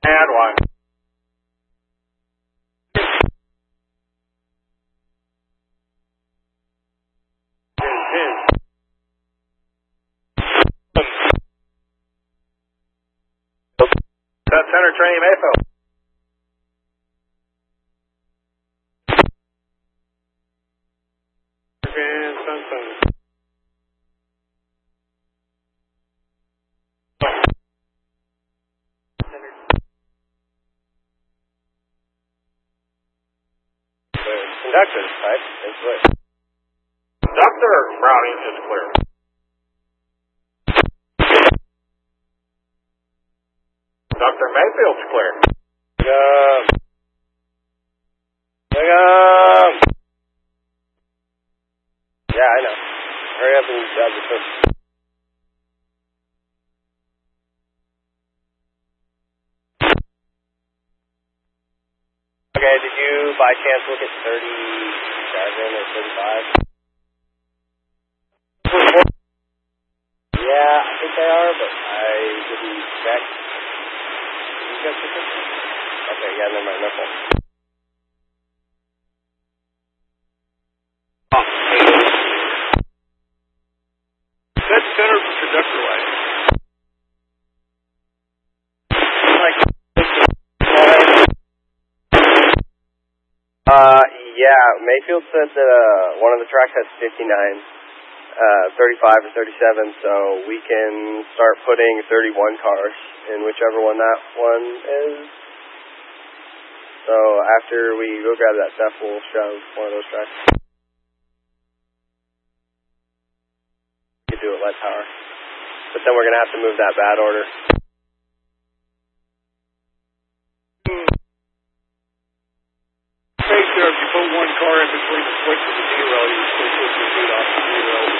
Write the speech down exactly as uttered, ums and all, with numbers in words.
And one. That's Center Training Mayfield. And Sunsun. Conductor, right? It's clear. Conductor, Browning is clear. Doctor Mayfield's clear. Yeah. Yeah. Yeah, I know. Hurry up and grab the first. Okay, did you by chance look at thirty-seven or thirty-five? Yeah, I think they are, but I didn't check. Did you guys check it? Okay, yeah, never mind, no problem. Oh, that's center for conductor light. Like, uh, yeah, Mayfield said that uh, one of the tracks has fifty-nine, uh, thirty-five or thirty-seven, so we can start putting thirty-one cars in whichever one that one is. So after we go grab that stuff, we'll shove one of those tracks. We can do it light power. But then we're going to have to move that bad order. Make sure if you put one car in between the switch and the zero, you're still pushing the feet off the zero.